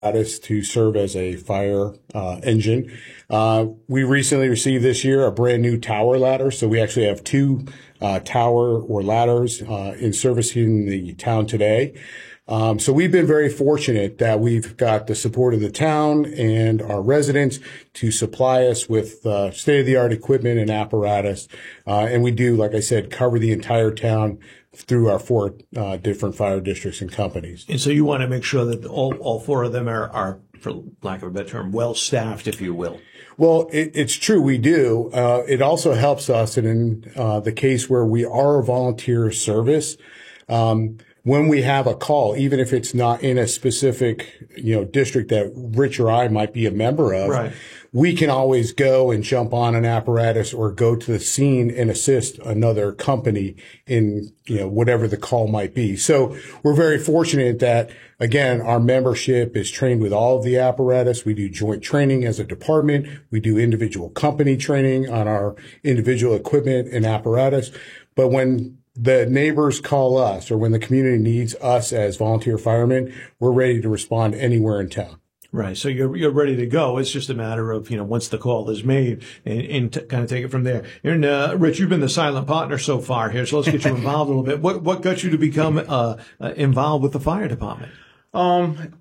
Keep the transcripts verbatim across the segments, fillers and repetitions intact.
apparatus to serve as a fire uh, engine. Uh, we recently received this year a brand new tower ladder. So we actually have two uh, tower or ladders uh, in service in the town today. Um, so we've been very fortunate that we've got the support of the town and our residents to supply us with uh, state-of-the-art equipment and apparatus. Uh, and we do, like I said, cover the entire town through our four uh, different fire districts and companies. And so you want to make sure that all, all four of them are, are, for lack of a better term, well-staffed, if you will. Well, it, it's true, we do. Uh, it also helps us in uh, the case where we are a volunteer service. Um, when we have a call, even if it's not in a specific, you know, district that Rich or I might be a member of, right, we can always go and jump on an apparatus or go to the scene and assist another company in, you know, whatever the call might be. So we're very fortunate that, again, our membership is trained with all of the apparatus. We do joint training as a department. We do individual company training on our individual equipment and apparatus. But when the neighbors call us or when the community needs us as volunteer firemen, we're ready to respond anywhere in town. Right. So you're, you're ready to go. It's just a matter of, you know, once the call is made and, and t- kind of take it from there. And, uh, Rich, you've been the silent partner so far here. So let's get you involved a little bit. What, what got you to become, uh, uh involved with the fire department? Um,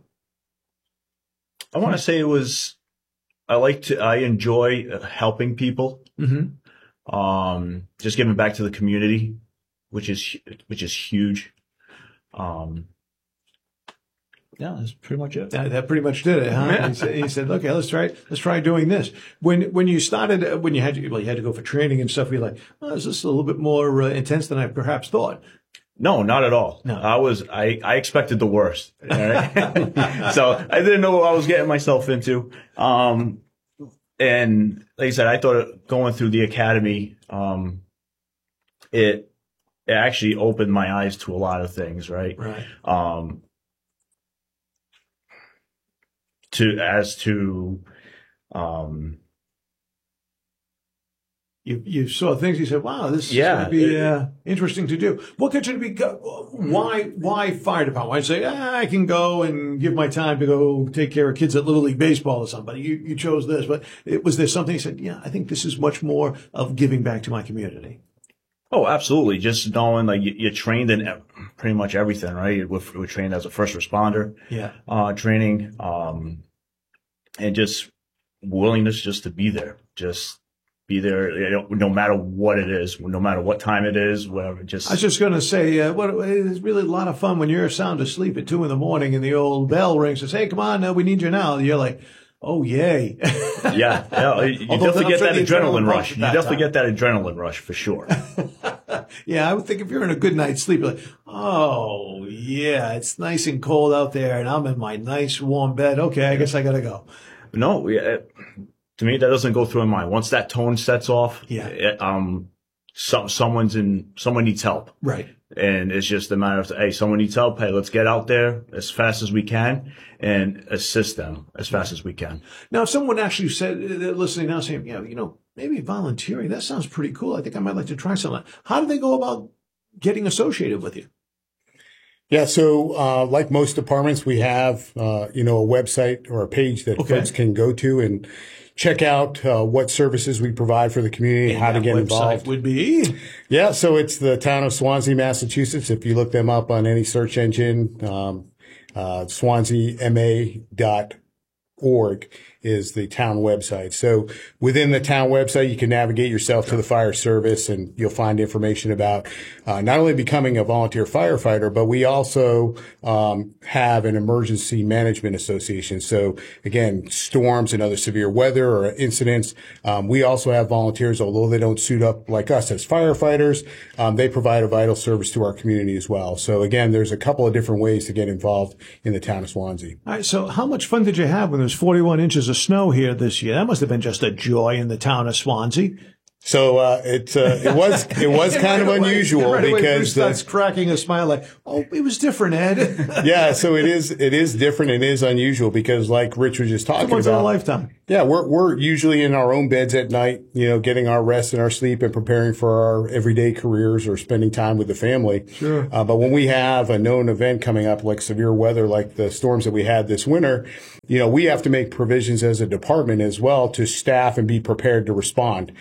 I want to say it was, I like to, I enjoy helping people. Mm-hmm. Um, just giving back to the community, which is, which is huge. Um, Yeah, that's pretty much it. That, that pretty much did it, huh? he, said, he said, "Okay, let's try. Let's try doing this." When when you started, when you had to, well, you had to go for training and stuff. You're like, "Oh, is this a little bit more uh, intense than I perhaps thought?" No, not at all. No, I was. I I expected the worst. Right? So I didn't know what I was getting myself into. Um, and like I said, I thought going through the academy, um, it it actually opened my eyes to a lot of things. Right. Right. Um. To as to, um, you you saw things. You said, "Wow, this yeah, is going to be it, uh, interesting to do." What got you to be? Why why fire department? Why say ah, I can go and give my time to go take care of kids at Little League baseball or somebody? You you chose this, but it, was there something you said? Yeah, I think this is much more of giving back to my community. Oh, absolutely. Just knowing, like, you, you're trained in pretty much everything, right? We're, we're trained as a first responder. Yeah. Uh, training, um, and just willingness just to be there. Just be there, you know, no matter what it is, no matter what time it is, whatever. Just. I was just going to say, uh, what, it's really a lot of fun when you're sound asleep at two in the morning and the old bell rings and says, "Hey, come on, uh, we need you now." And you're like, "Oh, yay." yeah, yeah. You definitely get that adrenaline rush. You definitely get that adrenaline rush for sure. Yeah, I would think if you're in a good night's sleep, you're like, "Oh, yeah, it's nice and cold out there and I'm in my nice warm bed. Okay, I guess I got to go." No, yeah, to me, that doesn't go through my mind. Once that tone sets off, yeah, it, um, some, someone's in, someone needs help. Right. And it's just a matter of, hey, someone needs help. Hey, let's get out there as fast as we can and assist them as fast as we can. Now, if someone actually said, they're listening now saying, yeah, you know, maybe volunteering, that sounds pretty cool. I think I might like to try something. How do they go about getting associated with you? Yeah, so uh, like most departments, we have, uh, you know, a website or a page that okay. folks can go to and check out uh, what services we provide for the community, and how to get involved. Would be yeah, so it's the town of Swansea, Massachusetts. If you look them up on any search engine, um, uh, swansea m a dot org is the town website. So within the town website, you can navigate yourself to the fire service and you'll find information about uh, not only becoming a volunteer firefighter, but we also um, have an emergency management association. So again, storms and other severe weather or incidents. Um, we also have volunteers, although they don't suit up like us as firefighters. Um, they provide a vital service to our community as well. So again, there's a couple of different ways to get involved in the town of Swansea. All right. So how much fun did you have when there was forty-one inches of snow here this year? That must have been just a joy in the town of Swansea. So uh, it uh, it was it was kind right of away, unusual right because Bruce starts uh, cracking a smile like, "Oh, it was different, Ed." Yeah, so it is it is different. It is unusual because, like Rich was just talking Once about, in a lifetime. Yeah, we're we're usually in our own beds at night, you know, getting our rest and our sleep and preparing for our everyday careers or spending time with the family. Sure. Uh, but when we have a known event coming up, like severe weather, like the storms that we had this winter, you know, we have to make provisions as a department as well to staff and be prepared to respond.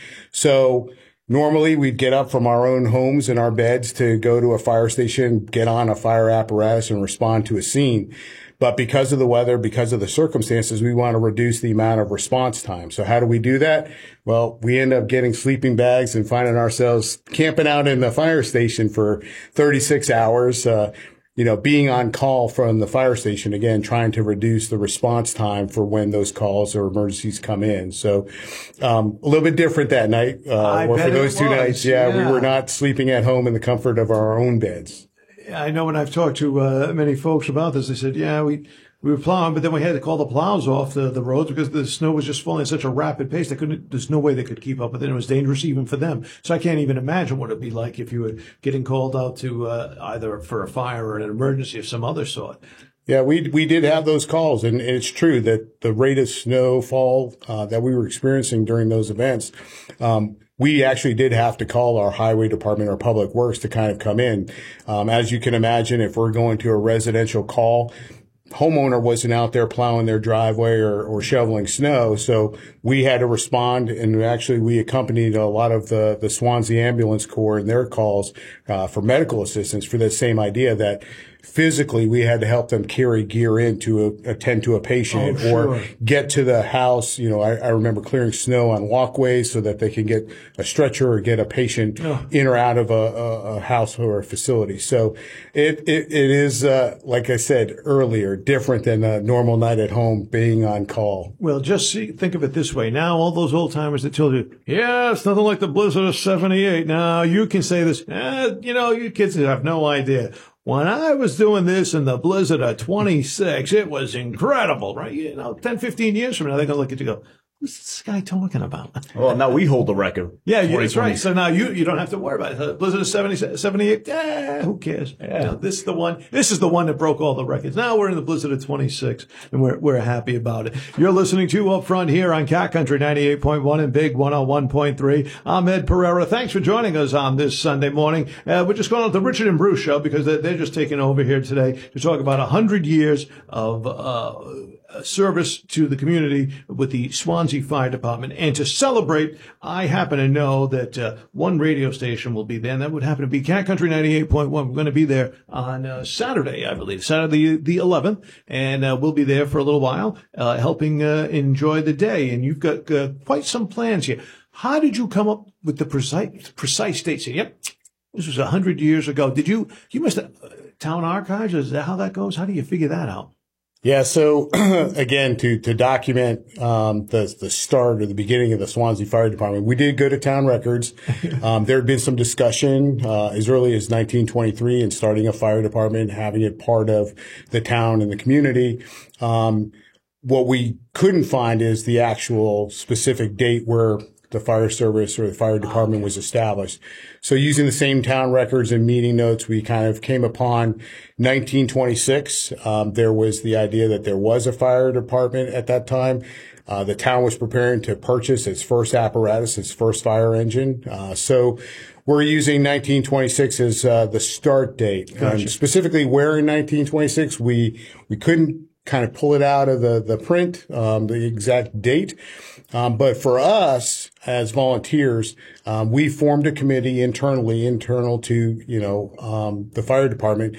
So normally we'd get up from our own homes and our beds to go to a fire station, get on a fire apparatus and respond to a scene. But because of the weather, because of the circumstances, we want to reduce the amount of response time. So how do we do that? Well, we end up getting sleeping bags and finding ourselves camping out in the fire station for thirty-six hours, uh, you know, being on call from the fire station, again, trying to reduce the response time for when those calls or emergencies come in. So um, a little bit different that night. Uh, or for those two was. nights, yeah, yeah, we were not sleeping at home in the comfort of our own beds. I know when I've talked to uh, many folks about this, they said, yeah, we, we were plowing, but then we had to call the plows off the, the roads because the snow was just falling at such a rapid pace. They couldn't, there's no way they could keep up with it. It was dangerous even for them. So I can't even imagine what it'd be like if you were getting called out to uh, either for a fire or an emergency of some other sort. Yeah, we we did have those calls, and it's true that the rate of snowfall uh, that we were experiencing during those events, um, we actually did have to call our highway department or public works to kind of come in. Um, as you can imagine, if we're going to a residential call, homeowner wasn't out there plowing their driveway or, or shoveling snow. So we had to respond, and actually we accompanied a lot of the, the Swansea Ambulance Corps in their calls uh, for medical assistance for the same idea that physically we had to help them carry gear in to a, attend to a patient oh, sure. or get to the house. You know, I, I remember clearing snow on walkways so that they can get a stretcher or get a patient oh. in or out of a, a, a house or a facility. So it, it, it is, uh, like I said earlier, different than a normal night at home being on call. Well, just see, think of it this way. Now, all those old timers that told you, yeah, it's nothing like the blizzard of seventy-eight. Now you can say this, eh, you know, you kids have no idea. When I was doing this in the blizzard of twenty-six, it was incredible, right? You know, ten, fifteen years from now, they're going to look at you and go, what's this guy talking about? Well, now we hold the record. Yeah, that's right. So now you, you don't have to worry about it. Blizzard of seventy, seventy-eight, eh, who cares? Yeah. You know, this is the one, this is the one that broke all the records. Now we're in the blizzard of twenty-six, and we're, we're happy about it. You're listening to Up Front here on Cat Country ninety-eight point one and Big one oh one point three. I'm Ed Pereira. Thanks for joining us on this Sunday morning. Uh, we're just going on the Richard and Bruce show because they're, they're just taking over here today to talk about a hundred years of, uh, service to the community with the Swansea Fire Department. And to celebrate, I happen to know that uh, one radio station will be there, and that would happen to be Cat Country ninety-eight point one. We're going to be there on uh, Saturday, I believe, Saturday the eleventh, and uh, we'll be there for a little while, uh, helping uh, enjoy the day. And you've got uh, quite some plans here. How did you come up with the precise, precise dates? Yep, this was a hundred years ago. Did you, you must have, uh, town archives? Is that how that goes? How do you figure that out? Yeah. So again, to, to document, um, the, the start or the beginning of the Swansea Fire Department, we did go to town records. Um, there had been some discussion, uh, as early as nineteen twenty-three in starting a fire department, having it part of the town and the community. Um, what we couldn't find is the actual specific date where the fire service or the fire department was established. So using the same town records and meeting notes, we kind of came upon nineteen twenty-six. Um, there was the idea that there was a fire department at that time. Uh, the town was preparing to purchase its first apparatus, its first fire engine. Uh, so we're using nineteen twenty-six as uh, the start date. Gotcha. Um, specifically where in nineteen twenty-six, we, we couldn't kind of pull it out of the, the print, um, the exact date. Um, but for us as volunteers, um, we formed a committee internally, internal to, you know, um, the fire department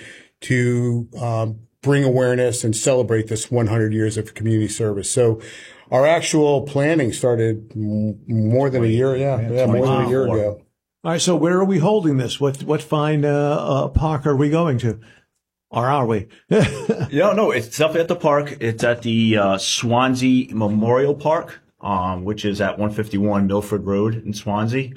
to, um, bring awareness and celebrate this one hundred years of community service. So our actual planning started m- more than a year. Yeah. Yeah. More than a year ago. All right. So where are we holding this? What, what fine, uh, uh, park are we going to? Or are we? Yeah, no, it's definitely at the park. It's at the uh, Swansea Memorial Park, um, which is at one fifty-one Milford Road in Swansea.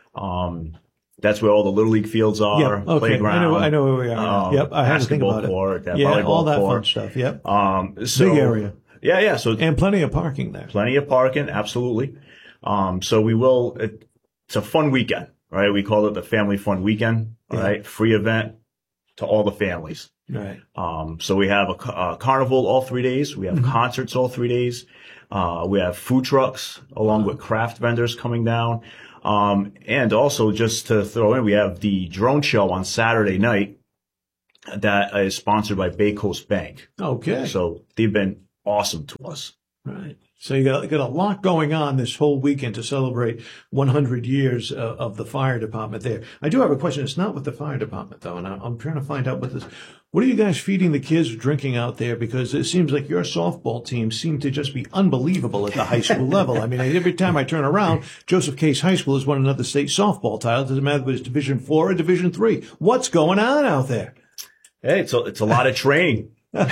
Um, that's where all the Little League fields are, yeah, okay. playground. I know, I know where we are. Um, yep, I had to think about court, it. Yeah, volleyball all that court. fun stuff. Yep. Um, so, big area. Yeah, yeah. So and plenty of parking there. Plenty of parking, absolutely. Um, so we will. It, it's a fun weekend, right? We call it the Family Fun Weekend. All yeah. right, free event to all the families. Right. Um, so we have a, ca- a carnival all three days. We have mm-hmm. concerts all three days. Uh, we have food trucks along with craft vendors coming down. Um, and also just to throw in, we have the drone show on Saturday night that is sponsored by Bay Coast Bank. Okay. So they've been awesome to us. Right. So you got, got a lot going on this whole weekend to celebrate one hundred years uh, of the fire department there. I do have a question. It's not with the fire department, though, and I, I'm trying to find out what this. What are you guys feeding the kids drinking out there? Because it seems like your softball team seem to just be unbelievable at the high school level. I mean, every time I turn around, Joseph Case High School has won another state softball title. It doesn't matter if it's Division Four or Division Three. What's going on out there? Hey, it's a, it's a lot of training.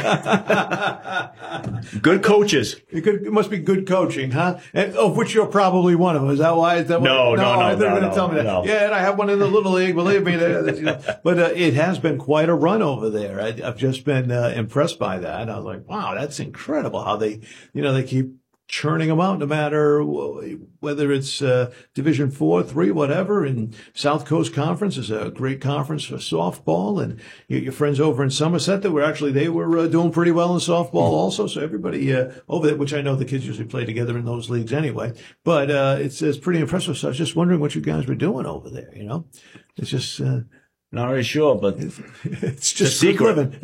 Good coaches. It, could, it must be good coaching, huh? And, of which you're probably one of them. Is that why? Is that no, what, no, no, no. They're no, going to no, tell me that. No. Yeah, and I have one in the Little League. Believe me. You know. But uh, it has been quite a run over there. I, I've just been uh, impressed by that. I was like, wow, that's incredible how they, you know, they keep churning them out no matter whether it's uh, Division Four, Three, whatever. And South Coast Conference is a great conference for softball, and your, your friends over in Somerset that were actually they were uh, doing pretty well in softball also. So everybody uh, over there, which I know the kids usually play together in those leagues anyway, but uh, it's it's pretty impressive. So I was just wondering what you guys were doing over there. You know, it's just. Uh, Not really sure, but it's, it's just good living.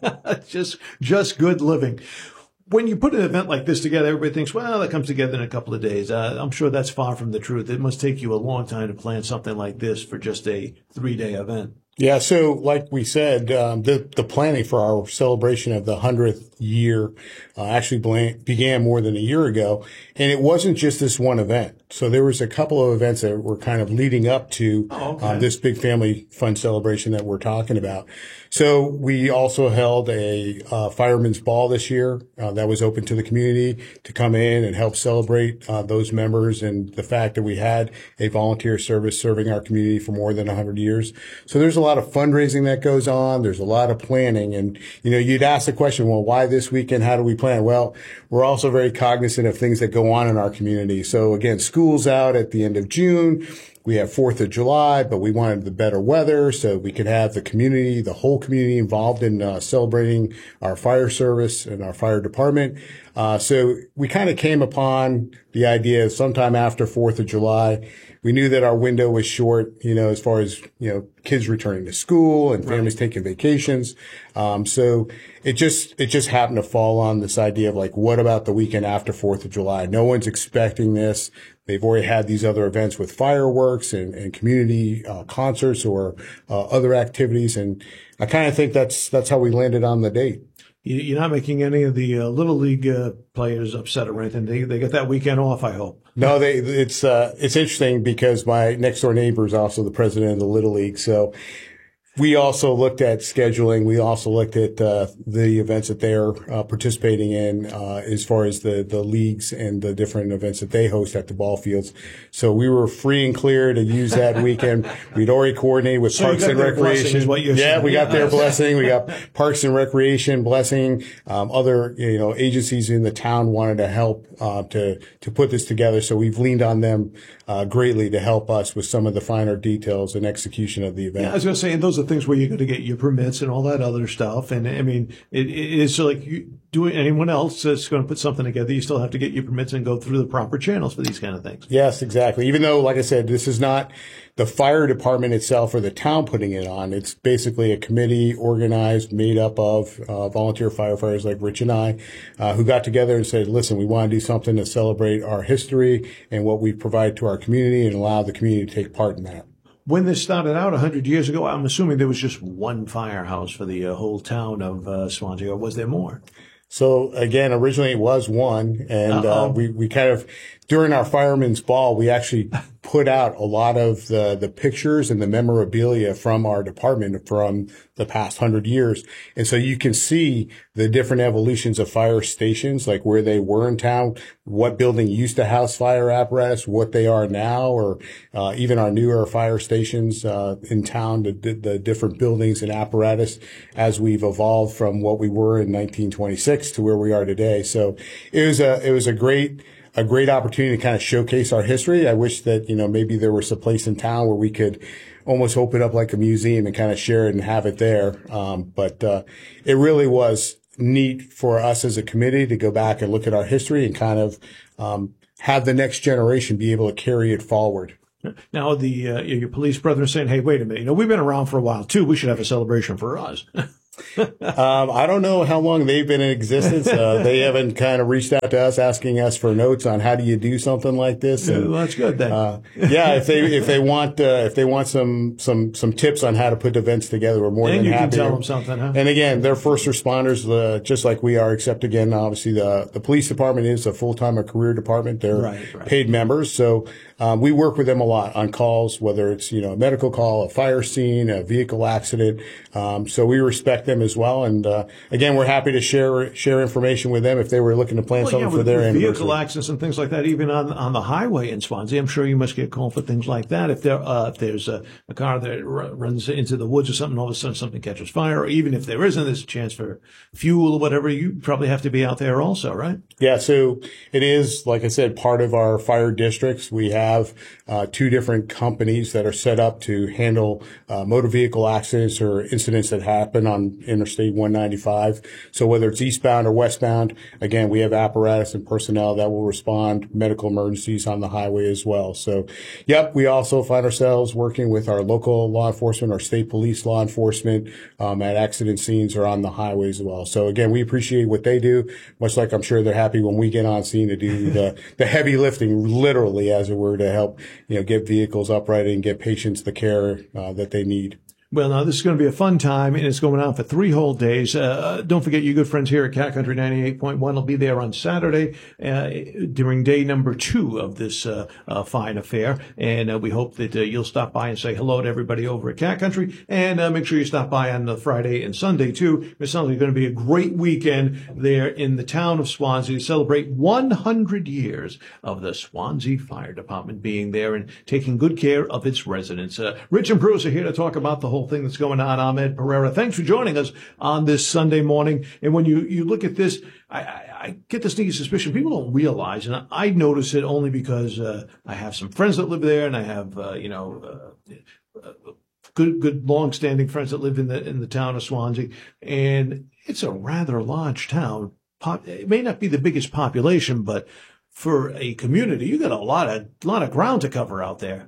just just good living. When you put an event like this together, everybody thinks, well, that comes together in a couple of days. Uh, I'm sure that's far from the truth. It must take you a long time to plan something like this for just a three-day event. Yeah, so like we said, um, the, the planning for our celebration of the hundredth year uh, actually blan- began more than a year ago. And it wasn't just this one event. So there was a couple of events that were kind of leading up to oh, okay. uh, this big family fun celebration that we're talking about. So we also held a uh, fireman's ball this year uh, that was open to the community to come in and help celebrate uh, those members and the fact that we had a volunteer service serving our community for more than one hundred years. So there's a lot of fundraising that goes on. There's a lot of planning. And, you know, you'd ask the question, well, why this weekend? How do we plan? Well, we're also very cognizant of things that go on in our community. So again, school's out at the end of June. We have fourth of July, but we wanted the better weather so we could have the community, the whole community involved in uh, celebrating our fire service and our fire department. Uh, so we kind of came upon the idea sometime after fourth of July. We knew that our window was short, you know, as far as, you know, kids returning to school and families right. taking vacations. Um, so it just, it just happened to fall on this idea of like, what about the weekend after fourth of July? No one's expecting this. They've already had these other events with fireworks and, and community uh, concerts or uh, other activities. And I kind of think that's, that's how we landed on the date. You're not making any of the uh, Little League uh, players upset or anything. They they get that weekend off, I hope. No, they it's uh, it's interesting because my next door neighbor is also the president of the Little League, so we also looked at scheduling. We also looked at uh, the events that they're uh, participating in uh, as far as the, the leagues and the different events that they host at the ball fields. So we were free and clear to use that weekend. We'd already coordinated with so Parks and Recreation. What you're yeah, saying. we got their blessing. We got Parks and Recreation blessing. Um, other you know agencies in the town wanted to help uh, to to put this together. So we've leaned on them uh, greatly to help us with some of the finer details and execution of the event. Yeah, I was going to say, and those are things where you're going to get your permits and all that other stuff. And I mean, it, it is like you doing anyone else that's going to put something together. You still have to get your permits and go through the proper channels for these kind of things. Yes, exactly. Even though, like I said, this is not the fire department itself or the town putting it on. It's basically a committee organized, made up of uh, volunteer firefighters like Rich and I, uh, who got together and said, listen, we want to do something to celebrate our history and what we provide to our community and allow the community to take part in that. When this started out one hundred years ago, I'm assuming there was just one firehouse for the uh, whole town of uh, Swansea, or was there more? So again, originally it was one, and uh, we we kind of during our fireman's ball, we actually put out a lot of the the pictures and the memorabilia from our department from the past hundred years, and so you can see the different evolutions of fire stations, like where they were in town, what building used to house fire apparatus, what they are now, or uh, even our newer fire stations uh, in town, the, the different buildings and apparatus as we've evolved from what we were in nineteen twenty-six to where we are today. So it was a it was a great a great opportunity to kind of showcase our history. I wish that, you know, maybe there was a place in town where we could almost open up like a museum and kind of share it and have it there. Um, but, uh, it really was neat for us as a committee to go back and look at our history and kind of, um, have the next generation be able to carry it forward. Now, the uh, your police brethren are saying, hey, wait a minute, you know, we've been around for a while, too. We should have a celebration for us. um, I don't know how long they've been in existence. Uh, they haven't kind of reached out to us asking us for notes on how do you do something like this. And, yeah, well, that's good then. Uh, yeah, if they if they want uh, if they want some some some tips on how to put events together, we're more and than you happy. can tell them something, huh? And again, they're first responders, uh, just like we are. Except again, obviously the the police department is a full time or career department. They're right, right. paid members, so um, we work with them a lot on calls, whether it's you know a medical call, a fire scene, a vehicle accident. Um, so we respect them as well, and uh, again, we're happy to share share information with them if they were looking to plan well, something yeah, for with, their with anniversary. Vehicle accidents and things like that, even on on the highway in Swansea, I'm sure you must get called for things like that. If there uh, if there's a, a car that r- runs into the woods or something, all of a sudden something catches fire, or even if there isn't, there's a chance for fuel or whatever, you probably have to be out there also, right? Yeah, so it is, like I said, part of our fire districts. We have uh, two different companies that are set up to handle uh, motor vehicle accidents or incidents that happen on Interstate one ninety-five. So whether it's eastbound or westbound, again, we have apparatus and personnel that will respond medical emergencies on the highway as well. So, yep, we also find ourselves working with our local law enforcement, our state police law enforcement um, at accident scenes or on the highways as well. So again, we appreciate what they do, much like I'm sure they're happy when we get on scene to do the, the heavy lifting, literally, as it were, to help, you know, get vehicles upright and get patients the care uh, that they need. Well, now this is going to be a fun time, and it's going on for three whole days. Uh, don't forget your good friends here at Cat Country ninety-eight point one will be there on Saturday uh, during day number two of this uh, uh, fine affair. And uh, we hope that uh, you'll stop by and say hello to everybody over at Cat Country. And uh, make sure you stop by on the Friday and Sunday, too. It sounds like going to be a great weekend there in the town of Swansea to celebrate one hundred years of the Swansea Fire Department being there and taking good care of its residents. Uh, Rich and Bruce are here to talk about the whole thing that's going on. Ahmed Pereira, thanks for joining us on this Sunday morning. And when you, you look at this, I, I, I get the sneaky suspicion people don't realize, and I, I notice it only because uh, I have some friends that live there, and I have uh, you know uh, uh, good good long-standing friends that live in the in the town of Swansea, and it's a rather large town. Pop, it may not be the biggest population, but for a community, you got a lot of lot of ground to cover out there.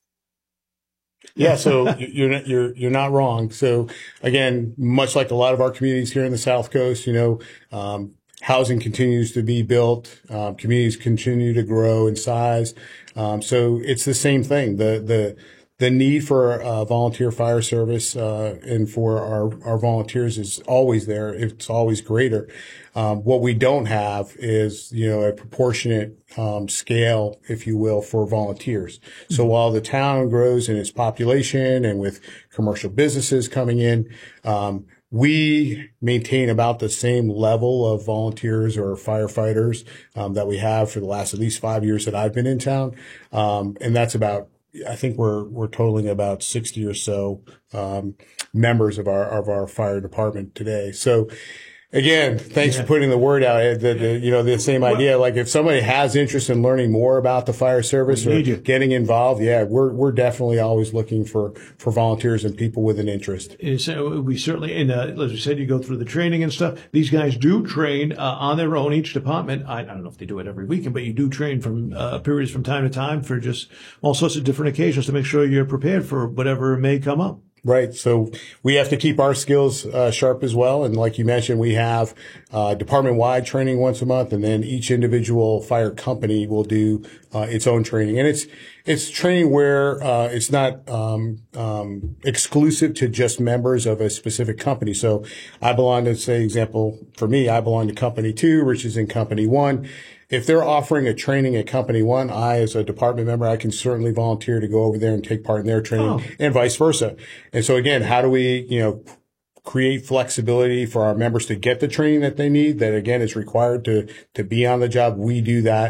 Yeah, so you're you're you're not wrong. So again, much like a lot of our communities here in the South Coast, you know, um, housing continues to be built, um, communities continue to grow in size. Um, so it's the same thing. The the the need for uh, volunteer fire service uh, and for our our volunteers is always there. It's always greater. Um, what we don't have is, you know, a proportionate um, scale, if you will, for volunteers. Mm-hmm. So while the town grows in its population and with commercial businesses coming in, um, we maintain about the same level of volunteers or firefighters um, that we have for the last at least five years that I've been in town, um, and that's about. I think we're we're totaling about sixty or so um, members of our of our fire department today. So. Again, thanks yeah. for putting the word out. The, the, you know, the same idea. Like if somebody has interest in learning more about the fire service or you. getting involved, yeah, we're we're definitely always looking for, for volunteers and people with an interest. So we certainly, and uh, as we said, you go through the training and stuff. These guys do train uh, on their own. Each department, I, I don't know if they do it every weekend, but you do train from uh, periods from time to time for just all sorts of different occasions to make sure you're prepared for whatever may come up. Right. So we have to keep our skills uh, sharp as well. And like you mentioned, we have uh, department-wide training once a month, and then each individual fire company will do uh, its own training. And it's it's training where uh, it's not um, um, exclusive to just members of a specific company. So I belong to, say, example, for me, I belong to Company Two, Rich is in Company One. If they're offering a training at Company One, I, as a department member, I can certainly volunteer to go over there and take part in their training, oh. and vice versa. And so again, how do we, you know, create flexibility for our members to get the training that they need, that again is required to, to be on the job? We do that.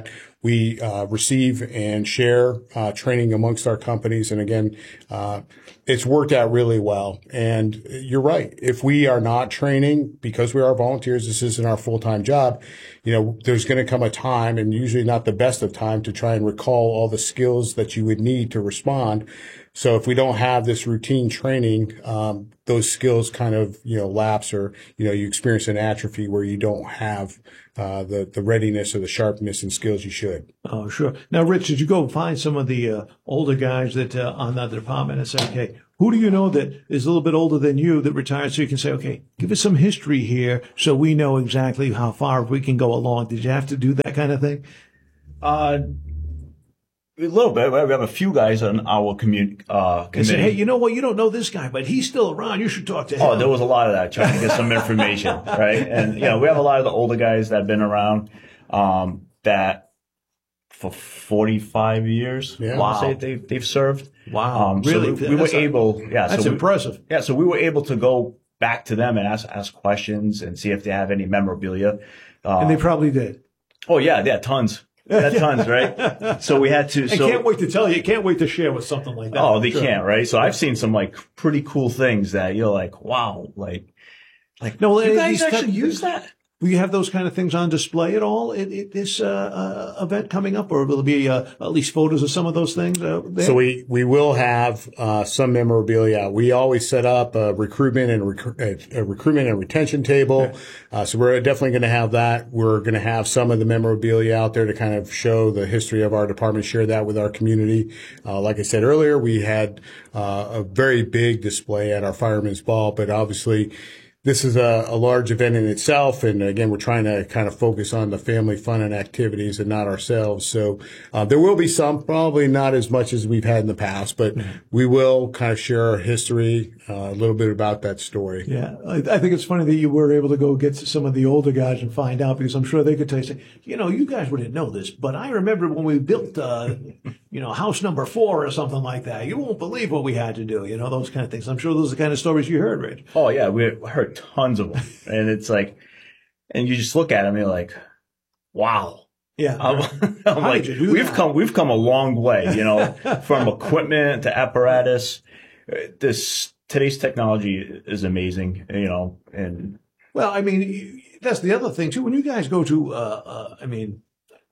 we uh, receive and share uh, training amongst our companies. And again, uh, it's worked out really well. And you're right. If we are not training, because we are volunteers, this isn't our full-time job, you know, there's going to come a time, and usually not the best of time, to try and recall all the skills that you would need to respond. So if we don't have this routine training, um, those skills kind of, you know, lapse, or, you know, you experience an atrophy where you don't have uh, the, the readiness or the sharpness and skills you should. Oh, sure. Now, Rich, did you go find some of the uh, older guys that uh, on that department and say, okay, who do you know that is a little bit older than you that retired, so you can say, okay, give us some history here so we know exactly how far we can go along? Did you have to do that kind of thing? Uh, a little bit. We have a few guys on our community. Uh, They say, hey, you know what? You don't know this guy, but he's still around. You should talk to him. Oh, there was a lot of that, trying to get some information, right? And, you know, we have a lot of the older guys that have been around, um, that for forty-five years, Yeah. I Wow. say they've, they've served. Wow. Um, so Really? we, we were That's a- able, yeah. That's so we, impressive. Yeah. So we were able to go back to them and ask, ask questions and see if they have any memorabilia. Uh, And they probably did. oh yeah, yeah, tons. Yeah, tons, right? So we had to, I so. can't wait to tell you. Can't wait to share with something like that. Oh, they Sure. can't, right? So I've seen some like pretty cool things that you're like, wow, like, like, No, you uh, guys these actually type- use that? Will you have those kind of things on display at all at, at this uh, uh, event coming up, or will there be uh, at least photos of some of those things? Uh, there? So we, we will have uh, some memorabilia. We always set up a recruitment and rec- a recruitment and retention table. Okay. Uh, so we're definitely going to have that. We're going to have some of the memorabilia out there to kind of show the history of our department, share that with our community. Uh, like I said earlier, we had uh, a very big display at our Fireman's Ball, but obviously this is a, a large event in itself. And again, we're trying to kind of focus on the family fun and activities and not ourselves. So uh, there will be some, probably not as much as we've had in the past, but we will kind of share our history, uh, a little bit about that story. Yeah, I, I think it's funny that you were able to go get to some of the older guys and find out, because I'm sure they could tell you, say, you know, you guys wouldn't know this, but I remember when we built, uh, you know, house number four or something like that. You won't believe what we had to do, you know, those kind of things. I'm sure those are the kind of stories you heard, Rich. Oh yeah, we heard tons of them. And it's like, and you just look at them and you're like, wow. Yeah. I'm, I'm How like, did you do we've that? come, we've come a long way, you know, from equipment to apparatus. This, today's technology is amazing, you know, and Well, I mean, you- that's the other thing too. When you guys go to, uh, uh, I mean,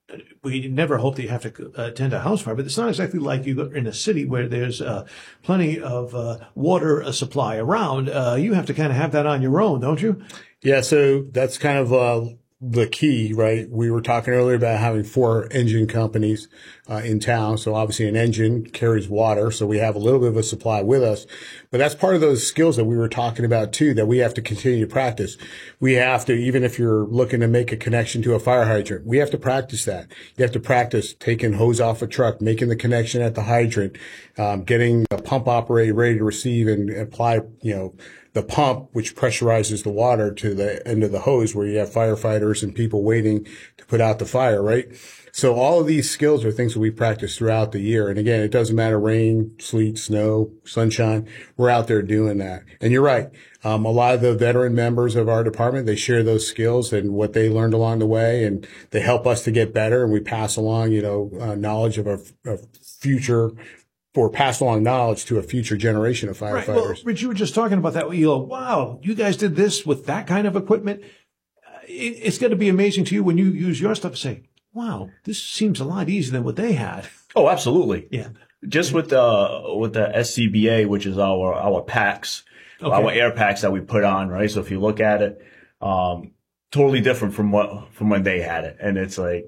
we never hope that you have to uh, attend a house fire, but it's not exactly like you go in a city where there's uh, plenty of uh, water uh, supply around. Uh, you have to kind of have that on your own, don't you? Yeah, so that's kind of uh, the key, right? We were talking earlier about having four engine companies uh, in town. So obviously an engine carries water, so we have a little bit of a supply with us. But that's part of those skills that we were talking about too, that we have to continue to practice. We have to, even if you're looking to make a connection to a fire hydrant, we have to practice that. You have to practice taking hose off a truck, making the connection at the hydrant, um, getting a pump operator ready to receive and apply, you know, the pump, which pressurizes the water to the end of the hose where you have firefighters and people waiting to put out the fire, right? So all of these skills are things that we practice throughout the year. And again, it doesn't matter rain, sleet, snow, sunshine. We're out there doing that. And you're right. Um, a lot of the veteran members of our department, they share those skills and what they learned along the way, and they help us to get better. And we pass along, you know, uh, knowledge of a, a future or pass along knowledge to a future generation of Right. Well, firefighters. Rich, you were just talking about that. You go, wow, you guys did this with that kind of equipment. Uh, It, it's going to be amazing to you when you use your stuff and say, wow, this seems a lot easier than what they had. oh, absolutely. Yeah. Just with the, with the S C B A, which is our, our packs, Okay. our air packs that we put on, right? So if you look at it, um, totally different from what, from when they had it. And it's like,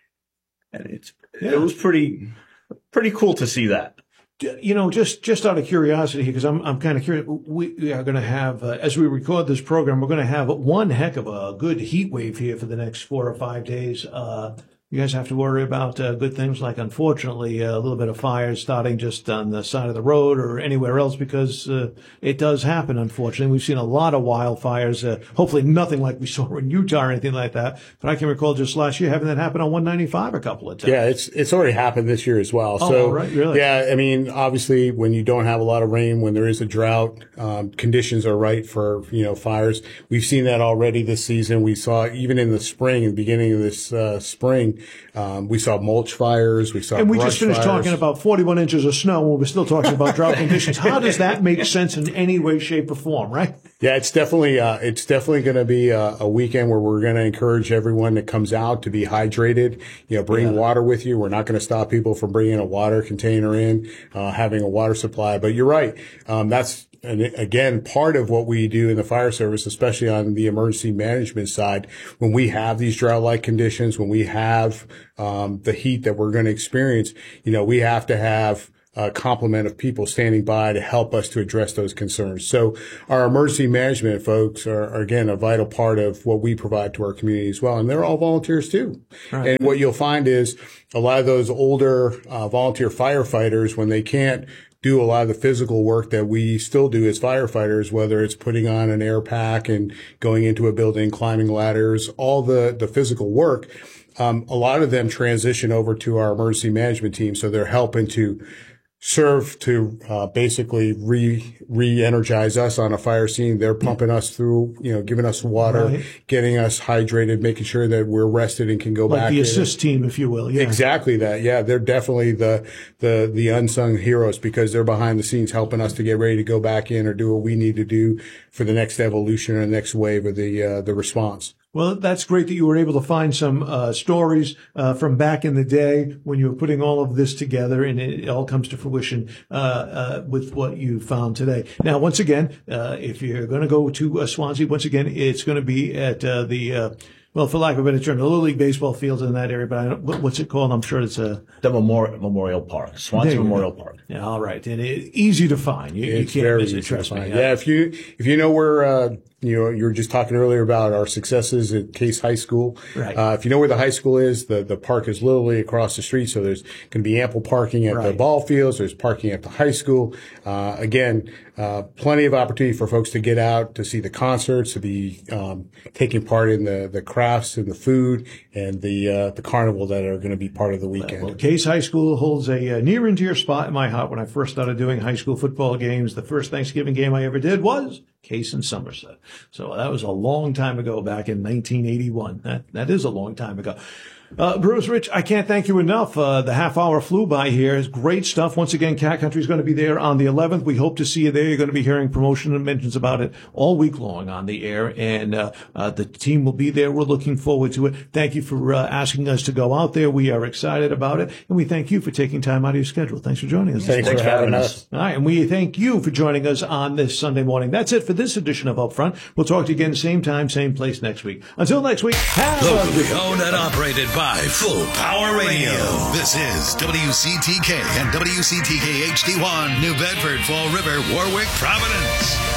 and it's, Yeah. it was pretty, pretty cool to see that. You know, just just out of curiosity, because I'm I'm kind of curious. We, we are going to have, uh, as we record this program, we're going to have one heck of a good heat wave here for the next four or five days. Uh, you guys have to worry about uh, good things like, unfortunately, a little bit of fires starting just on the side of the road or anywhere else, because uh, it does happen, unfortunately. We've seen a lot of wildfires, uh, hopefully nothing like we saw in Utah or anything like that. But I can recall just last year having that happen on one ninety-five a couple of times. Yeah, it's it's already happened this year as well. Oh, so, all right, really? yeah, I mean, obviously, when you don't have a lot of rain, when there is a drought, um, conditions are right for, you know, fires. We've seen that already this season. We saw even in the spring, in the beginning of this uh, spring, seen, um, we saw mulch fires. We saw And we brush just finished fires. talking about forty-one inches of snow when we're still talking about drought conditions. How does that make sense in any way, shape, or form, right? Yeah, it's definitely, uh, it's definitely going to be a, a weekend where we're going to encourage everyone that comes out to be hydrated. You know, bring Yeah. water with you. We're not going to stop people from bringing a water container in, uh, having a water supply. But you're right. Um, that's, and again, part of what we do in the fire service, especially on the emergency management side, when we have these drought-like conditions, when we have, um, the heat that we're going to experience, you know, we have to have a complement of people standing by to help us to address those concerns. So our emergency management folks are, are again, a vital part of what we provide to our community as well. And they're all volunteers too. Right. And what you'll find is a lot of those older uh, volunteer firefighters, when they can't do a lot of the physical work that we still do as firefighters, whether it's putting on an air pack and going into a building, climbing ladders, all the, the physical work, um, a lot of them transition over to our emergency management team. So they're helping to serve to uh, basically re re-energize us on a fire scene. They're pumping us through, you know, giving us water, Right. getting us hydrated, making sure that we're rested and can go Like back. the in. assist team, if you will. Yeah. Exactly that. Yeah, they're definitely the the the unsung heroes because they're behind the scenes helping us to get ready to go back in or do what we need to do for the next evolution or the next wave of the uh, the response. Well, that's great that you were able to find some uh, stories uh, from back in the day when you were putting all of this together, and it all comes to fruition uh, uh, with what you found today. Now, once again, uh, if you're going to go to uh, Swansea, once again, it's going to be at uh, the uh, well, for lack of a better term, the Little League baseball fields in that area. But I don't, what- what's it called? I'm sure it's a The Memorial, Memorial Park, Swansea There you Memorial go. Park. Yeah, all right, and it, easy to find. You, you It's can't very miss it. easy to Trust me. find. Yeah, if you if you know where uh, you know you were just talking earlier about our successes at Case High School. Right. Uh, if you know where the high school is, the the park is literally across the street. So there's going to be ample parking at the Right. ball fields. There's parking at the high school. Uh, again, uh, plenty of opportunity for folks to get out to see the concerts, to be um, taking part in the the crafts and the food and the uh, the carnival that are going to be part of the weekend. Well, Case High School holds a uh, near and dear spot in my heart. When I first started doing high school football games, the first Thanksgiving game I ever did was Case in Somerset. So that was a long time ago, back in nineteen eighty-one. That that is a long time ago. Uh, Bruce, Rich, I can't thank you enough. Uh, the half hour flew by here. It's great stuff. Once again, Cat Country is going to be there on the eleventh. We hope to see you there. You're going to be hearing promotion and mentions about it all week long on the air. And, uh, uh, the team will be there. We're looking forward to it. Thank you for, uh, asking us to go out there. We are excited about it. And we thank you for taking time out of your schedule. Thanks for joining us. Thanks, Thanks for having us. us. All right, and we thank you for joining us on this Sunday morning. That's it for this edition of Upfront. We'll talk to you again same time, same place next week. Until next week, have a Locally good owned and operated by Full Power Radio. This is W C T K and W C T K H D one, New Bedford, Fall River, Warwick, Providence.